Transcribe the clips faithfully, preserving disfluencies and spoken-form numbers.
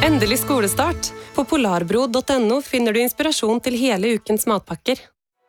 Endelig skolestart. På polarbro punktum no finner du inspirasjon til hele ukens matpakker.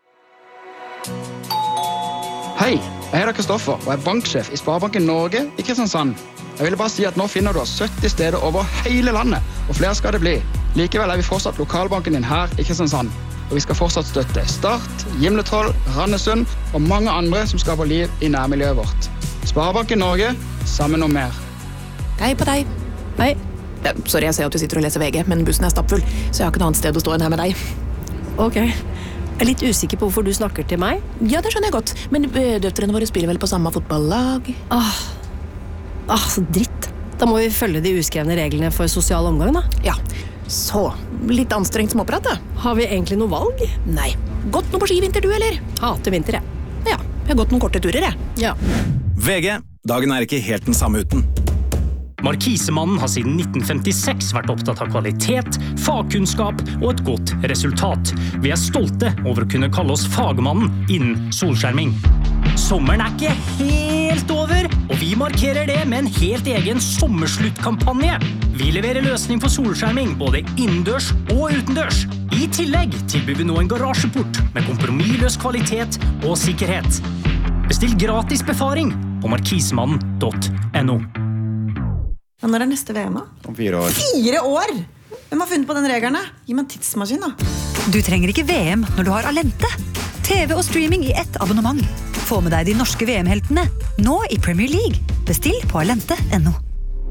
Hei, jeg heter Kristoffer og er banksjef i Sparebanken Norge i Kristiansand. Jeg ville bare si at nå finner du oss sytti steder over hele landet, og flere skal det bli. Likevel er vi fortsatt lokalbanken din her i Kristiansand. Og vi skal fortsatt støtte Start, Gimletroll, Randesund og mange andre som skaper liv i nærmiljøet vårt. Sparebanken Norge, sammen om mer. Hei på deg. Hei. Ja, sorry, jeg ser at du sitter og leser V G, men bussen er stappfull, så jeg har ikke noe annet sted å stå enn her med deg. Ok. Jeg er litt usikker på hvorfor du snakker til meg. Ja, det skjønner jeg godt, men døtrene våre spiller vel på samme fotballag? Ah, ah, så dritt. Da må vi følge de uskrevne reglene for sosial omgang, da. Ja, så litt anstrengt småprat, da. Har vi egentlig noe valg? Nei. Gått noe på skivinter, du, eller? Hater vinter, jeg. Ja, jeg har gått noen korte turer, jeg. Ja. V G, dagen er ikke helt den samme uten. Markisemannen har siden nitten femtiseks vært opptatt av kvalitet, fagkunnskap og et godt resultat. Vi er stolte over å kunne kalle oss fagmannen innen solskjerming. Sommeren er ikke helt over, og vi markerer det med en helt egen sommersluttkampanje. Vi leverer løsning for solskjerming både innendørs og utendørs. I tillegg tilbyr vi nå en garasjeport med kompromissløs kvalitet og sikkerhet. Bestill gratis befaring på markisemannen punktum no. Men når er neste V M da? Om fire år. Fire år? Hvem har funnet på den reglene? Gi meg en tidsmaskin da. Du trenger ikke V M når du har Alente. T V og streaming i ett abonnement. Få med deg de norske V M-heltene, nå i Premier League. Bestill på alente punktum no.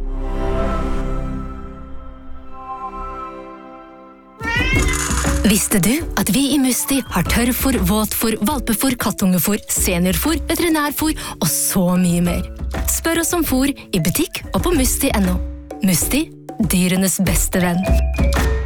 Visste du at vi i Musti har tørrfor, våtfor, valpefor, kattungefor, seniorfor, veterinærfor og så mye mer? Spør oss om for i butikk og på musti punktum no. Musti, dyrenes beste venn.